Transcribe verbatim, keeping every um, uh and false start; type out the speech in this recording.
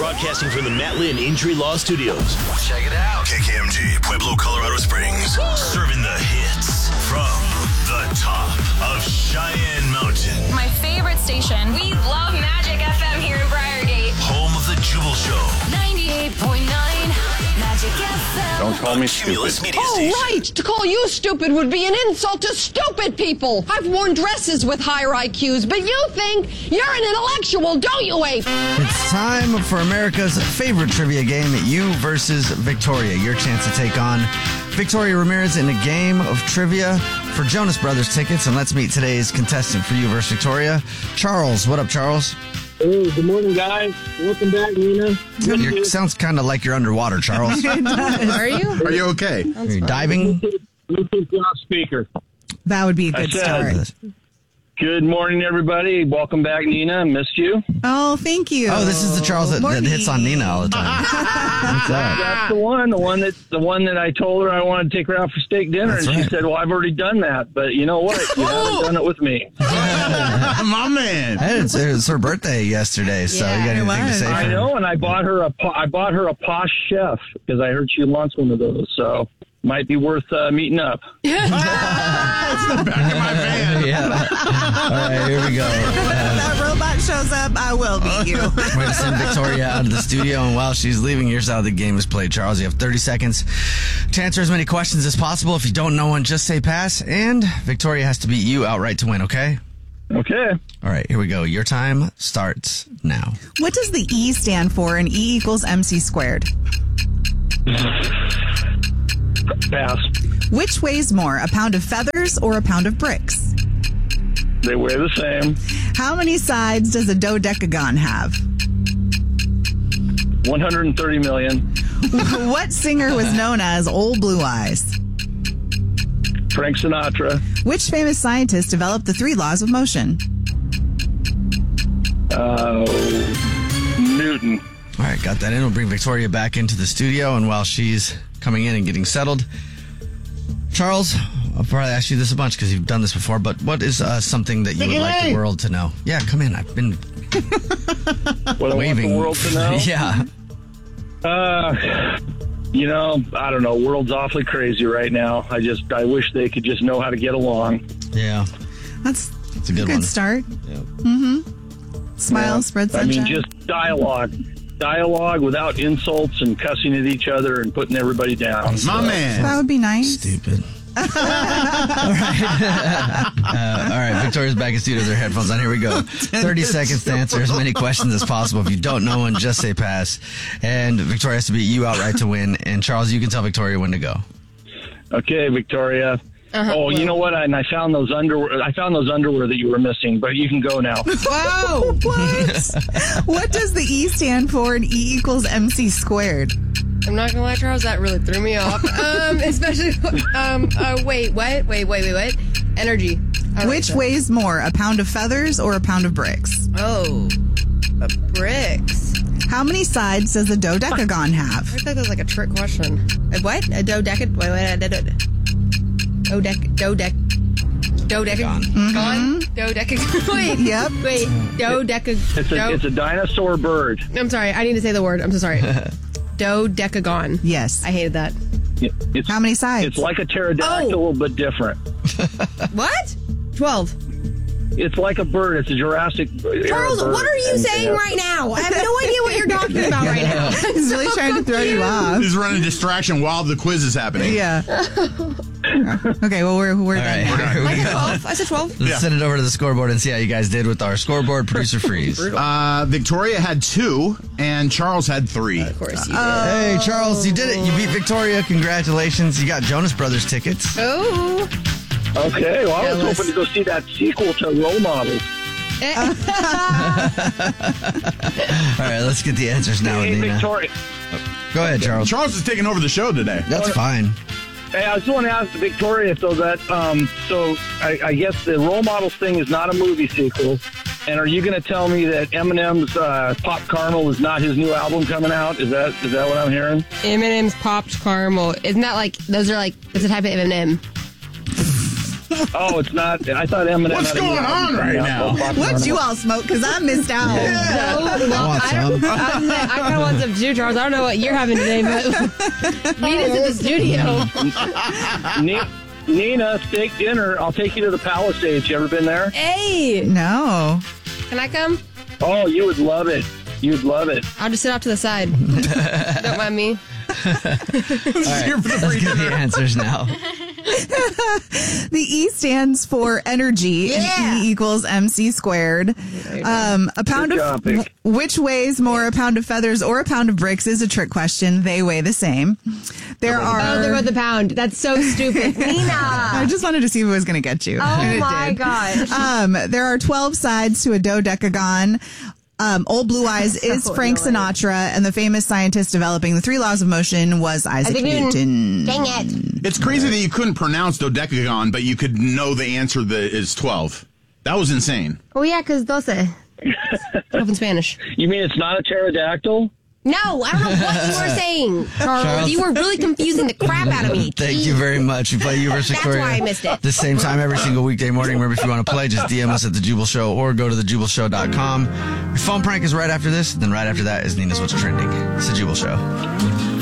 Broadcasting from the Matt Lynn Injury Law Studios. Check it out. K K M G, Pueblo, Colorado Springs. Serving the hits from the top of Cheyenne Mountain. My favorite station. We love Magic F M here in Briargate. Home of the Jubal Show. ninety-eight point nine Magic F M. Don't call me Cumulus stupid. Media Oh, Station. right. To call you stupid would be an insult to stupid people. I've worn dresses with higher I Qs, but you think you're an intellectual, don't you, Abe? It's time for America's favorite trivia game, You versus Victoria. Your chance to take on Victoria Ramirez in a game of trivia for Jonas Brothers tickets. And let's meet today's contestant for You versus Victoria, Charles. What up, Charles? Hey, good morning, guys. Welcome back, Nina. You sounds kind of like you're underwater, Charles. Are you? Are you okay? Are you diving? Let me put you on speaker. That would be a good I said- start. Good morning, everybody. Welcome back, Nina. Missed you. Oh, thank you. Oh, this is the Charles that, that Morning. hits on Nina all the time. What's that? That's the one. The one that the one that I told her I wanted to take her out for steak dinner, That's and she right. said, "Well, I've already done that." But you know what? You haven't done it with me. My man. Hey, it's, it was her birthday yesterday, so Yeah, you got it anything to was. say for I know, and I bought her a po- I bought her a posh chef because I heard she wants one of those. So might be worth uh, meeting up. It's the back of my van. Yeah. All right, here we go. When that robot shows up, I will beat you. We're going to send Victoria out of the studio, and while she's leaving, here's how the game is played. Charles, you have thirty seconds to answer as many questions as possible. If you don't know one, just say pass, and Victoria has to beat you outright to win, okay? Okay. All right, here we go. Your time starts now. What does the E stand for in E equals M C squared? Pass. Which weighs more, a pound of feathers or a pound of bricks? They weigh the same. How many sides does a dodecagon have? one hundred thirty million. What singer was known as Old Blue Eyes? Frank Sinatra. Which famous scientist developed the three laws of motion? Uh, Newton. All right, got that in. We'll bring Victoria back into the studio, and while she's coming in and getting settled, Charles, I'll probably ask you this a bunch because you've done this before, but what is uh, something that you would like the world to know? Yeah, come in. I've been What I waving. want the world to know? Yeah. Uh, you know, I don't know. World's awfully crazy right now. I just, I wish they could just know how to get along. Yeah. That's, That's a good, good one. start. Yeah. Mm-hmm. Smile, Yeah. spread I sunshine. mean, just dialogue. Dialogue without insults and cussing at each other and putting everybody down. My man. that would be nice. Stupid. all right. uh, all right. Victoria's back in studio with her headphones on. Here we go. thirty seconds to answer as many questions as possible. If you don't know one, just say pass. And Victoria has to beat you outright to win. And Charles, you can tell Victoria when to go. Okay, Victoria. Uh-huh. Oh, you know what? And I found those underwear. I found those underwear that you were missing, but you can go now. Whoa! What? What does the E stand for in E equals M C squared? I'm not gonna lie, Charles, that really threw me off. Um, especially, um, uh, wait, what? Wait, wait, wait, what? Energy. I like Which that. weighs more, a pound of feathers or a pound of bricks? Oh, a bricks. How many sides does a dodecagon I have? thought that was like a trick question. A what? A dodecad? Wait, wait, wait, wait. Dodec, dodec, dodecagon. Mm-hmm. Dodecagon. Wait. Yep. Wait. Dodecagon. It's a, it's a dinosaur bird. I'm sorry. I need to say the word. I'm so sorry. Dodecagon. Yes. I hated that. It's, How many sides? It's like a pterodactyl, but different. What? Twelve. It's like a bird. It's a Jurassic era Charles, bird. what are you And- saying and- right now? I have no idea what you're talking about right now. He's really trying to throw you off. He's running distraction while the quiz is happening. Yeah. Okay, well, we're, we're All right. done. Here I we said go. twelve. I said twelve. Let's Yeah. send it over to the scoreboard and see how you guys did with our scoreboard. Producer Freeze. Uh, Victoria had two, and Charles had three. Of course you did. Hey, Charles, you did it. You beat Victoria. Congratulations. You got Jonas Brothers tickets. Oh. Okay, well, I was Jealous. hoping to go see that sequel to Role Models. All right, let's get the answers now, Hey, Nina. Victoria. Go ahead, Charles. Charles is taking over the show today. That's fine. Hey, I just want to ask Victoria, so that, um, so I, I guess the Role Models thing is not a movie sequel. And are you going to tell me that Eminem's uh, Pop Caramel is not his new album coming out? Is that is that what I'm hearing? M and M's popped caramel. Isn't that like those are like it's a type of M and M? Oh, it's not. I thought Eminem. What's had a going new album on right coming out now? called Pop What Carmel. you all smoke? Because I missed out. No, well, I want I, don't, some. I, I kind of want some too, Charles. I don't know what you're having today, but meet us at the studio. Ni- Nina, steak dinner. I'll take you to the Palisades. You ever been there? Hey, No. can I come? Oh, you would love it. You'd love it. I'll just sit off to the side. Don't mind me. All right, let's get the answers now. The E stands for energy, and E equals M C squared. Um, a pound Good of job, Vic. which weighs more, a pound of feathers or a pound of bricks, is a trick question. They weigh the same. There Oh, are. they're about the pound. That's so stupid. I Nina. just wanted to see if it was going to get you. Oh and it my did. gosh. Um, there are twelve sides to a dodecagon. Um, Old Blue Eyes is So Frank annoying. Sinatra, and the famous scientist developing the three laws of motion was Isaac Isaac Newton. Newton. Dang it. It's crazy that you couldn't pronounce dodecagon, but you could know the answer that is twelve. That was insane. Oh, yeah, because doce. twelve in Spanish. You mean it's not a pterodactyl? No, I don't know what you were saying, Charles. Charles. You were really confusing the crap out of me. Thank you very much. We play Universe That's Victoria. why I missed it. The same time every single weekday morning. Remember, if you want to play, just D M us at The Jubal Show or go to the jubal show dot com. Your phone prank is right after this. Then right after that is Nina's What's Trending. It's The Jubal Show.